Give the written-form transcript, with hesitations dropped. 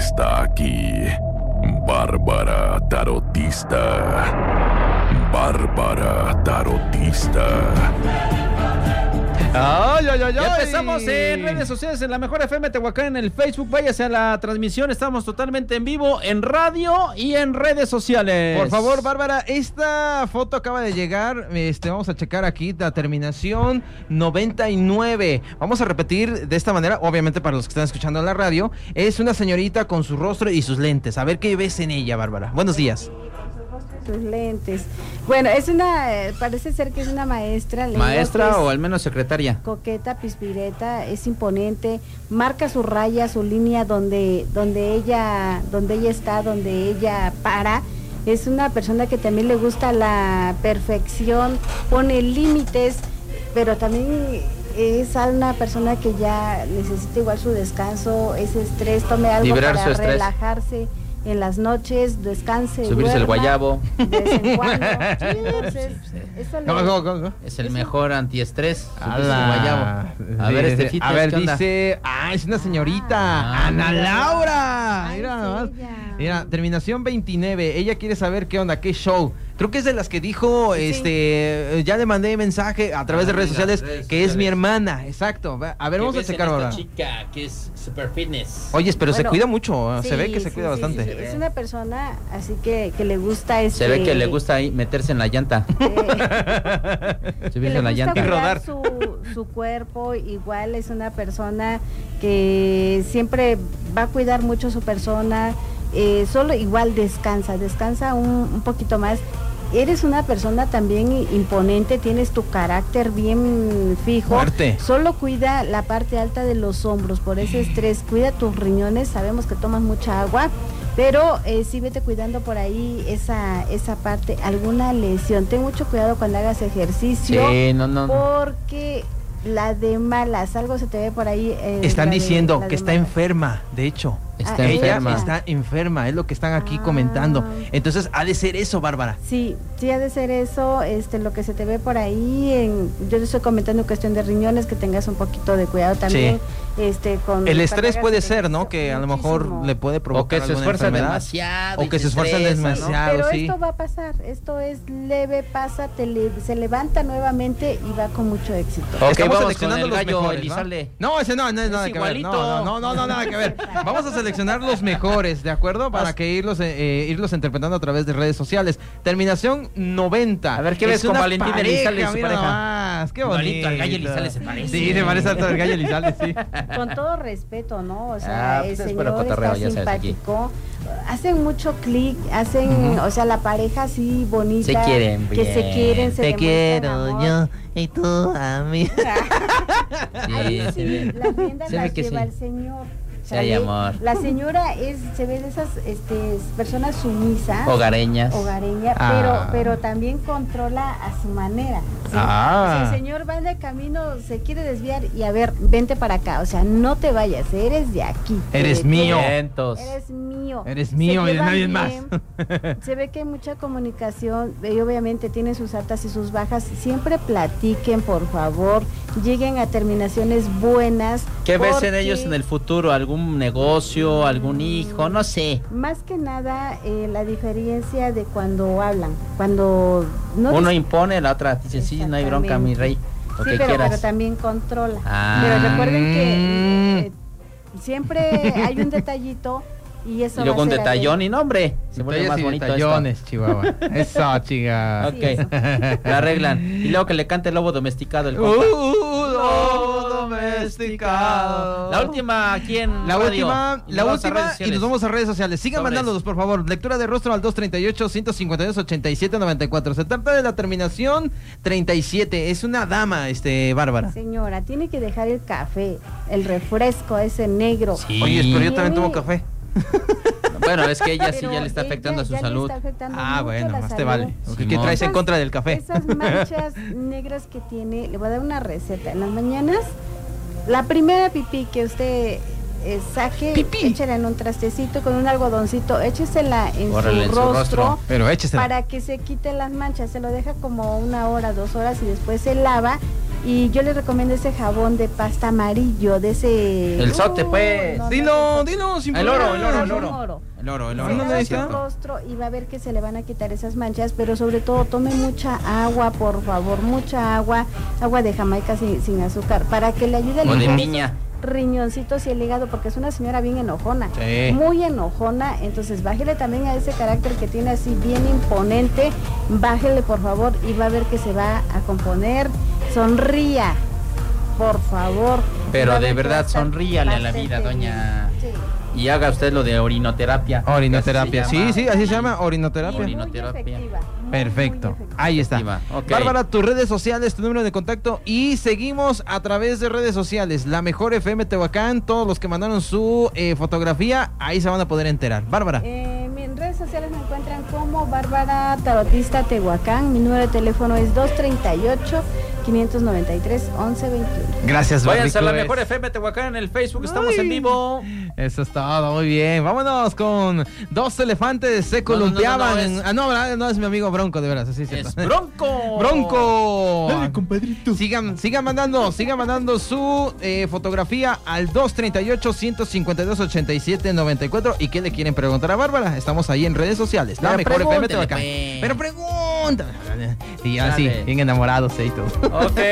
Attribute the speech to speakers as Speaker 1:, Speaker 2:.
Speaker 1: está aquí. Bárbara Tarotista. Bárbara Tarotista.
Speaker 2: ¡Ay, ay, ay!
Speaker 3: Ya empezamos en redes sociales, en la Mejor FM Tehuacán, en el Facebook. Váyase a la transmisión, estamos totalmente en vivo, en radio y en redes sociales.
Speaker 2: Por favor, Bárbara, esta foto acaba de llegar. Vamos a checar aquí la terminación 99. Vamos a repetir de esta manera, obviamente para los que están escuchando en la radio. Es una señorita con su rostro y sus lentes. A ver qué ves en ella, Bárbara. Buenos días.
Speaker 4: Sus lentes. Bueno, parece ser que es una maestra.
Speaker 3: Maestra o al menos secretaria.
Speaker 4: Coqueta, pispireta, es imponente, marca su raya, su línea donde ella está, donde ella para. Es una persona que también le gusta la perfección, pone límites, pero también es una persona que ya necesita igual su descanso, ese estrés, tome algo
Speaker 3: liberar
Speaker 4: para
Speaker 3: su estrés,
Speaker 4: relajarse en las noches, descanse,
Speaker 3: subirse el guayabo
Speaker 4: de vez en cuando. Sí, entonces, eso
Speaker 3: es el mejor antiestrés, subirse el
Speaker 2: ¡Hala!
Speaker 3: guayabo. A ver, Fites,
Speaker 2: a ver,
Speaker 3: ¿qué onda?
Speaker 2: dice, es una señorita, Ana Laura.
Speaker 4: Ay,
Speaker 2: Mira
Speaker 4: sí,
Speaker 2: nomás.
Speaker 4: ella.
Speaker 2: Mira, terminación 29. Ella quiere saber qué onda, qué show. Creo que es de las que dijo,
Speaker 4: Sí.
Speaker 2: ya le mandé mensaje a través de redes sociales que es mi hermana. Exacto. A ver, vamos a checar ahora.
Speaker 3: Esta chica que es super fitness.
Speaker 2: Oye, pero se
Speaker 4: Bueno,
Speaker 2: cuida mucho, se
Speaker 4: sí,
Speaker 2: ve que se
Speaker 4: sí,
Speaker 2: cuida
Speaker 4: sí,
Speaker 2: bastante.
Speaker 4: sí. Es una persona así que le gusta
Speaker 3: Se ve que le gusta ahí meterse en la llanta.
Speaker 4: que
Speaker 3: Subirse
Speaker 4: le
Speaker 3: en la
Speaker 4: gusta
Speaker 3: llanta y
Speaker 4: cuidar
Speaker 3: rodar.
Speaker 4: su cuerpo. Igual es una persona que siempre va a cuidar mucho su persona. Solo igual descansa un poquito más. Eres una persona también imponente, tienes tu carácter bien fijo.
Speaker 2: Fuerte.
Speaker 4: Solo cuida la parte alta de los hombros por ese estrés, cuida tus riñones, sabemos que tomas mucha agua, pero sí vete cuidando por ahí esa parte, alguna lesión. Ten mucho cuidado cuando hagas ejercicio,
Speaker 3: Sí, no.
Speaker 4: porque la de malas, algo se te ve por ahí.
Speaker 2: Están
Speaker 4: la de-
Speaker 2: diciendo
Speaker 4: la
Speaker 2: que
Speaker 4: de
Speaker 2: está
Speaker 4: malas.
Speaker 2: enferma, de hecho.
Speaker 3: Está
Speaker 2: Ella
Speaker 3: enferma.
Speaker 2: está enferma, es lo que están aquí comentando. Entonces, ha de ser eso, Bárbara.
Speaker 4: Sí, ha de ser eso, lo que se te ve por ahí, yo le estoy comentando en cuestión de riñones, que tengas un poquito de cuidado también, con...
Speaker 2: El
Speaker 4: cuando
Speaker 2: estrés
Speaker 4: hagas
Speaker 2: puede ser,
Speaker 4: ejercicio,
Speaker 2: ¿no? Que a lo mejor
Speaker 4: muchísimo.
Speaker 2: le puede
Speaker 3: O
Speaker 2: provocar
Speaker 3: que se
Speaker 2: alguna
Speaker 3: esfuerzan
Speaker 2: enfermedad.
Speaker 3: demasiado.
Speaker 2: O
Speaker 3: y
Speaker 2: que se esfuerzan
Speaker 3: estresan, ¿no?
Speaker 2: demasiado.
Speaker 4: Pero
Speaker 2: sí.
Speaker 4: esto va a pasar, esto es leve, pasa, se levanta nuevamente y va con mucho éxito.
Speaker 3: Ok,
Speaker 2: Estamos
Speaker 3: vamos
Speaker 2: seleccionando
Speaker 3: con el
Speaker 2: los
Speaker 3: gallo
Speaker 2: mejores,
Speaker 3: Elizalde.
Speaker 2: ¿no? Ese no es nada
Speaker 3: Es
Speaker 2: que ver.
Speaker 3: igualito.
Speaker 2: No, nada que ver. Vamos a seleccionar los mejores, ¿de acuerdo? Para que irlos interpretando a través de redes sociales. Terminación 90.
Speaker 3: A ver, ¿qué ves con
Speaker 2: una
Speaker 3: Valentín Elizalde y su
Speaker 2: mira
Speaker 3: pareja?
Speaker 2: nomás, qué bonito.
Speaker 3: Igualito al gallo Elizalde se parece.
Speaker 2: Sí, se parece al gallo Elizalde, sí.
Speaker 4: Con todo respeto, ¿no? O sea,
Speaker 3: pues
Speaker 4: el
Speaker 3: es puro
Speaker 4: señor
Speaker 3: cotorreo,
Speaker 4: está
Speaker 3: ya sabes, aquí.
Speaker 4: simpático. Hacen mucho clic, hacen, o sea, la pareja así bonita.
Speaker 3: Se quieren
Speaker 4: Que
Speaker 3: bien.
Speaker 4: se quieren, se
Speaker 2: Te
Speaker 4: demuestran
Speaker 2: quiero
Speaker 4: amor.
Speaker 2: yo y tú a mí.
Speaker 4: Ahí
Speaker 3: Sí, se ve.
Speaker 4: las riendas
Speaker 3: Se ve
Speaker 4: las
Speaker 3: que
Speaker 4: lleva
Speaker 3: sí.
Speaker 4: el señor.
Speaker 3: Sí hay amor.
Speaker 4: La señora se ve de esas personas sumisas,
Speaker 3: Hogareñas.
Speaker 4: hogareña, pero también controla a su manera. ¿sí?
Speaker 2: Ah.
Speaker 4: Si el señor va de camino, se quiere desviar y a ver, vente para acá, o sea, no te vayas, eres de aquí.
Speaker 2: Eres
Speaker 4: Te
Speaker 2: mío.
Speaker 4: quiero.
Speaker 3: Vientos.
Speaker 4: Eres mío.
Speaker 2: Eres
Speaker 4: Se
Speaker 2: mío y de
Speaker 4: llevan
Speaker 2: nadie
Speaker 4: bien.
Speaker 2: más.
Speaker 4: Se ve que hay mucha comunicación y obviamente tienen sus altas y sus bajas. Siempre platiquen, por favor. Lleguen a terminaciones buenas.
Speaker 3: ¿Qué ves en
Speaker 4: porque
Speaker 3: ellos en el futuro? ¿Algún negocio? ¿Algún hijo? No sé.
Speaker 4: Más que nada, la diferencia de cuando hablan. Cuando no
Speaker 3: Uno
Speaker 4: dis-
Speaker 3: impone, la otra dice, sí, no hay bronca, mi rey. Lo
Speaker 4: Sí,
Speaker 3: que
Speaker 4: pero
Speaker 3: quieras.
Speaker 4: también controla.
Speaker 3: Ah.
Speaker 4: Pero recuerden que siempre hay un detallito y eso
Speaker 3: Y luego
Speaker 4: va a
Speaker 3: un
Speaker 4: ser
Speaker 3: detallón y nombre. Se vuelve
Speaker 2: Detalles
Speaker 3: más
Speaker 2: y
Speaker 3: bonito
Speaker 2: detallones, Chihuahua. Eso, chica.
Speaker 3: esto. Ok, lo arreglan. Y luego que le cante el lobo domesticado el compa.
Speaker 2: Lobo domesticado.
Speaker 3: La última aquí en
Speaker 2: La
Speaker 3: radio.
Speaker 2: última,
Speaker 3: Y nos vamos a redes
Speaker 2: y
Speaker 3: sociales.
Speaker 2: nos vamos a redes sociales. Sigan
Speaker 3: Sobres.
Speaker 2: mandándolos, por favor. Lectura de rostro al 238-152-8794. Se trata de la terminación 37. Es una dama, Bárbara.
Speaker 4: Señora, tiene que dejar el café, el refresco ese negro.
Speaker 3: Sí.
Speaker 2: Oye, pero yo también
Speaker 4: Tiene-
Speaker 2: tomo café.
Speaker 3: Bueno, es que ella sí
Speaker 4: Pero
Speaker 3: ya le está afectando a su
Speaker 4: ya le
Speaker 3: salud.
Speaker 4: está afectando
Speaker 2: Ah,
Speaker 4: mucho
Speaker 2: bueno,
Speaker 4: la
Speaker 2: más te
Speaker 4: salud.
Speaker 2: vale. ¿Qué
Speaker 3: Simón.
Speaker 2: traes en contra del café?
Speaker 4: Esas manchas negras que tiene, le voy a dar una receta. En las mañanas, la primera pipí que usted saque,
Speaker 2: Pipí.
Speaker 4: échela en un trastecito con un algodoncito, échesela en
Speaker 3: Órale,
Speaker 4: su rostro,
Speaker 2: Pero échesela.
Speaker 4: para que se quiten las manchas. Se lo deja como 1 hora, 2 horas y después se lava Y yo les recomiendo ese jabón de pasta amarillo, de ese...
Speaker 3: El sote, pues.
Speaker 2: Dilo, sin
Speaker 3: El
Speaker 2: problema.
Speaker 3: oro.
Speaker 2: El oro.
Speaker 4: Póngalo en su
Speaker 2: ¿Cierto?
Speaker 4: rostro y va a ver que se le van a quitar esas manchas, pero sobre todo tome mucha agua, por favor, mucha agua de Jamaica sin azúcar, para que le ayude a
Speaker 3: O de
Speaker 4: limpiar
Speaker 3: piña.
Speaker 4: esos riñoncitos y el hígado, porque es una señora bien enojona,
Speaker 2: Sí.
Speaker 4: muy enojona. Entonces bájele también a ese carácter que tiene así bien imponente, bájele por favor y va a ver que se va a componer. Sonría, por favor.
Speaker 3: Pero
Speaker 4: Va a
Speaker 3: de
Speaker 4: ver que
Speaker 3: verdad,
Speaker 4: va a estar
Speaker 3: sonríale a la
Speaker 4: bastante
Speaker 3: vida,
Speaker 4: bien.
Speaker 3: doña.
Speaker 4: Sí.
Speaker 3: Y haga usted lo de orinoterapia.
Speaker 2: Orinoterapia.
Speaker 3: Así se llama.
Speaker 2: Sí, así se llama, orinoterapia.
Speaker 4: Y muy
Speaker 3: Orinoterapia.
Speaker 4: efectiva, muy,
Speaker 2: Perfecto,
Speaker 4: muy efectiva.
Speaker 2: ahí está.
Speaker 3: Efectiva, ok.
Speaker 2: Bárbara, tus redes sociales, tu número de contacto y seguimos a través de redes sociales. La Mejor FM Tehuacán, todos los que mandaron su fotografía, ahí se van a poder enterar. Bárbara.
Speaker 4: En redes sociales me encuentran como Bárbara Tarotista Tehuacán. Mi número de teléfono es 238-593-1121.
Speaker 2: Gracias,
Speaker 3: Váyanse a la
Speaker 2: Barbie
Speaker 3: Mejor
Speaker 2: Cruz.
Speaker 3: FM Tehuacán en el Facebook, estamos
Speaker 2: Ay.
Speaker 3: en vivo.
Speaker 2: Eso es todo, muy bien. Vámonos con dos elefantes se
Speaker 3: No,
Speaker 2: columpiaban.
Speaker 3: no, es-
Speaker 2: ¿verdad? No es mi amigo Bronco, de veras, así
Speaker 3: Es Bronco.
Speaker 2: Bronco.
Speaker 3: Dale, compadrito.
Speaker 2: Sigan mandando su fotografía al 238-152-8794. ¿Y qué le quieren preguntar a Bárbara? Estamos ahí en redes sociales. La
Speaker 3: Pero
Speaker 2: Mejor FM
Speaker 3: pregúntele,
Speaker 2: Tehuacán.
Speaker 3: pues.
Speaker 2: Pero pregunta. Y así,
Speaker 3: Dale.
Speaker 2: bien enamorados y todo.
Speaker 3: Ok.